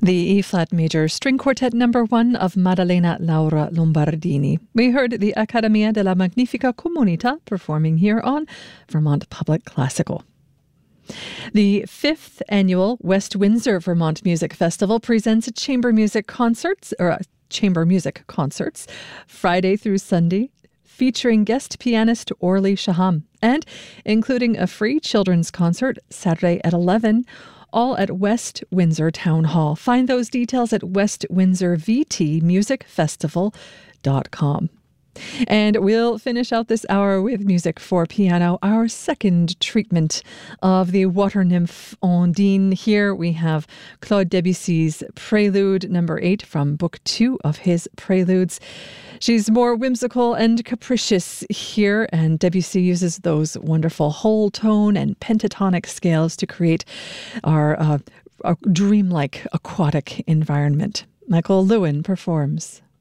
The E-flat major string quartet number 1 of Maddalena Laura Lombardini. We heard the Accademia della Magnifica Comunità performing here on Vermont Public Classical. The 5th annual West Windsor Vermont Music Festival presents chamber music concerts, Friday through Sunday, featuring guest pianist Orly Shaham, and including a free children's concert Saturday at 11, all at West Windsor Town Hall. Find those details at westwindsorvtmusicfestival.com. And we'll finish out this hour with music for piano, our second treatment of the water nymph Ondine. Here we have Claude Debussy's Prelude number 8 from Book 2 of his Preludes. She's more whimsical and capricious here, and Debussy uses those wonderful whole tone and pentatonic scales to create our dreamlike aquatic environment. Michael Lewin performs.